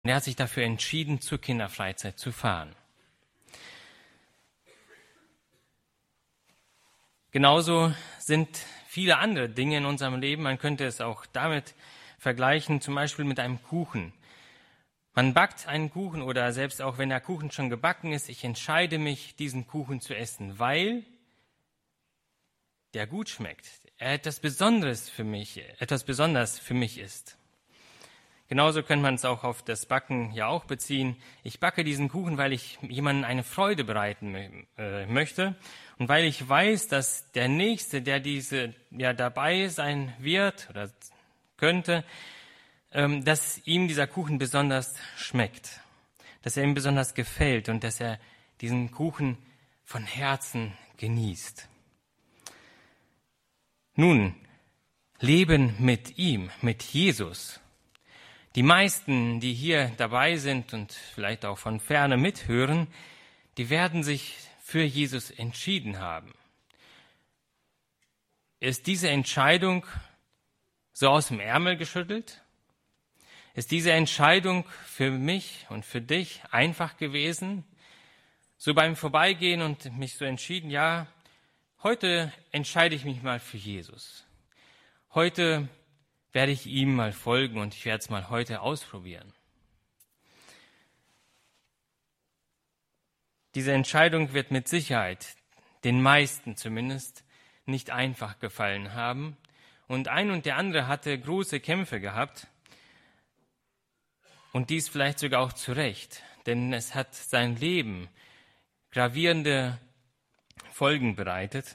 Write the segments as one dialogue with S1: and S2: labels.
S1: er hat sich dafür entschieden, zur Kinderfreizeit zu fahren. Genauso sind viele andere Dinge in unserem Leben. Man könnte es auch damit vergleichen, zum Beispiel mit einem Kuchen. Man backt einen Kuchen oder selbst auch wenn der Kuchen schon gebacken ist, ich entscheide mich, diesen Kuchen zu essen, weil der gut schmeckt. Er etwas Besonderes für mich ist. Genauso könnte man es auch auf das Backen ja auch beziehen. Ich backe diesen Kuchen, weil ich jemandem eine Freude bereiten möchte und weil ich weiß, dass der Nächste, der dabei sein wird oder könnte, dass ihm dieser Kuchen besonders schmeckt, dass er ihm besonders gefällt und dass er diesen Kuchen von Herzen genießt. Nun, Leben mit ihm, mit Jesus. Die meisten, die hier dabei sind und vielleicht auch von Ferne mithören, die werden sich für Jesus entschieden haben. Ist diese Entscheidung so aus dem Ärmel geschüttelt? Ist diese Entscheidung für mich und für dich einfach gewesen? So beim Vorbeigehen und mich so entschieden, ja, heute entscheide ich mich mal für Jesus. Heute werde ich ihm mal folgen und ich werde es mal heute ausprobieren. Diese Entscheidung wird mit Sicherheit den meisten zumindest nicht einfach gefallen haben. Und ein und der andere hatte große Kämpfe gehabt. Und dies vielleicht sogar auch zu Recht, denn es hat sein Leben gravierende Folgen bereitet.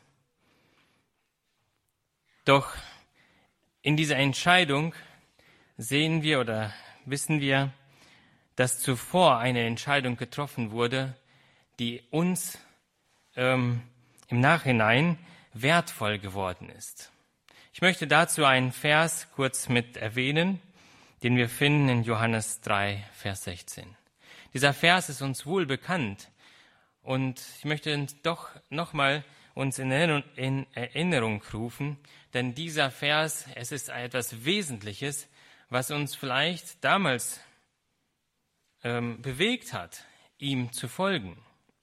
S1: Doch in dieser Entscheidung sehen wir oder wissen wir, dass zuvor eine Entscheidung getroffen wurde, die uns im Nachhinein wertvoll geworden ist. Ich möchte dazu einen Vers kurz mit erwähnen, den wir finden in Johannes 3, Vers 16. Dieser Vers ist uns wohl bekannt und ich möchte doch nochmal uns in Erinnerung rufen, denn dieser Vers, es ist etwas Wesentliches, was uns vielleicht damals bewegt hat, ihm zu folgen.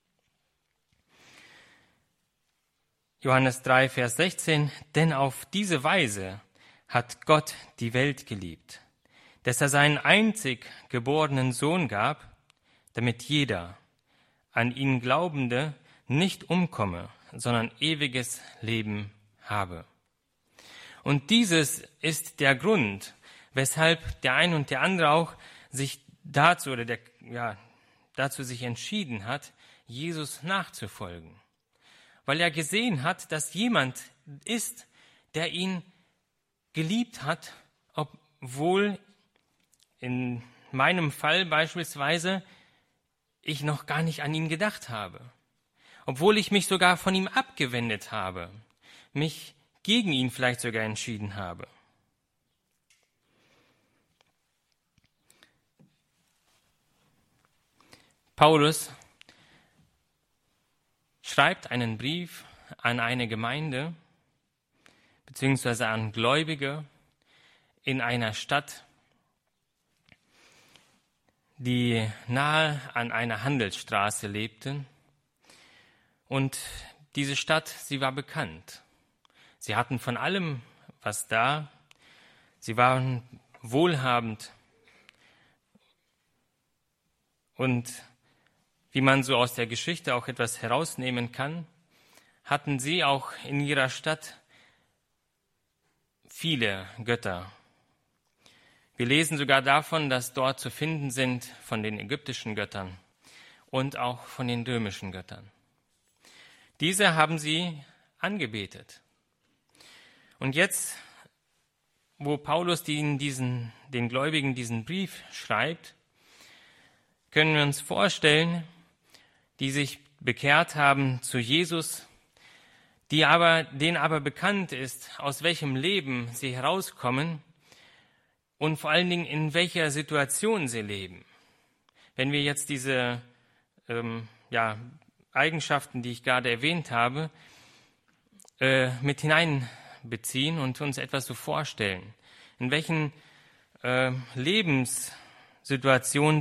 S1: Johannes 3, Vers 16, denn auf diese Weise hat Gott die Welt geliebt, dass er seinen einzig geborenen Sohn gab, damit jeder an ihn Glaubende nicht umkomme, sondern ewiges Leben habe. Und dieses ist der Grund, weshalb der ein und der andere auch sich dazu sich entschieden hat, Jesus nachzufolgen. Weil er gesehen hat, dass jemand ist, der ihn geliebt hat, obwohl in meinem Fall beispielsweise ich noch gar nicht an ihn gedacht habe. Obwohl ich mich sogar von ihm abgewendet habe, mich gegen ihn vielleicht sogar entschieden habe. Paulus schreibt einen Brief an eine Gemeinde, beziehungsweise an Gläubige in einer Stadt, die nahe an einer Handelsstraße lebte. Und diese Stadt, sie war bekannt. Sie hatten von allem was da. Sie waren wohlhabend. Und wie man so aus der Geschichte auch etwas herausnehmen kann, hatten sie auch in ihrer Stadt viele Götter. Wir lesen sogar davon, dass dort zu finden sind von den ägyptischen Göttern und auch von den römischen Göttern. Diese haben sie angebetet. Und jetzt, wo Paulus den Gläubigen diesen Brief schreibt, können wir uns vorstellen, die sich bekehrt haben zu Jesus, denen aber bekannt ist, aus welchem Leben sie herauskommen und vor allen Dingen in welcher Situation sie leben. Wenn wir jetzt diese Eigenschaften, die ich gerade erwähnt habe, mit hineinbeziehen und uns etwas so vorstellen, in welchen Lebensumständen Situation